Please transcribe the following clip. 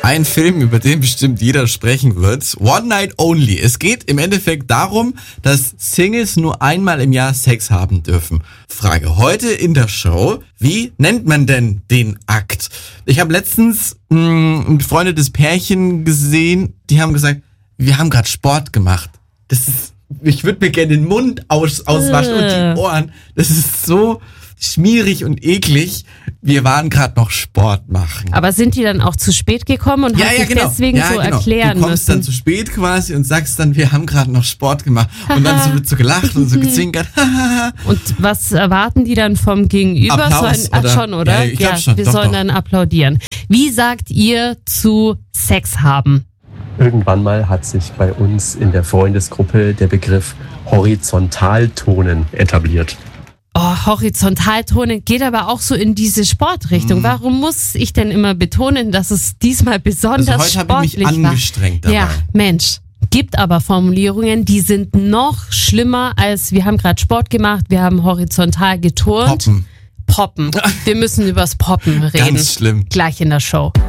Ein Film, über den bestimmt jeder sprechen wird. One Night Only. Es geht im Endeffekt darum, dass Singles nur einmal im Jahr Sex haben dürfen. Frage heute in der Show: Wie nennt man denn den Akt? Ich habe letztens ein befreundetes Pärchen gesehen, die haben gesagt, wir haben gerade Sport gemacht. Ich würde mir gerne den Mund auswaschen und die Ohren. Das ist so schmierig und eklig. Wir waren gerade noch Sport machen. Aber sind die dann auch zu spät gekommen und haben sich deswegen so erklären müssen? Du kommst dann zu spät quasi und sagst dann, wir haben gerade noch Sport gemacht. Und dann wird so gelacht und so gezwinkert. Und was erwarten die dann vom Gegenüber? Applaus, oder? Ja, ich glaub schon. Wir Doch, sollen dann applaudieren. Wie sagt ihr zu Sex haben? Irgendwann mal hat sich bei uns in der Freundesgruppe der Begriff Horizontaltonen etabliert. Oh, Horizontaltonen geht aber auch so in diese Sportrichtung. Warum muss ich denn immer betonen, dass es diesmal besonders heute sportlich war? Habe ich mich angestrengt dabei. Ja, Mensch. Gibt aber Formulierungen, die sind noch schlimmer als wir haben gerade Sport gemacht, wir haben horizontal geturnt. Poppen. Wir müssen übers Poppen reden. Ganz schlimm. Gleich in der Show.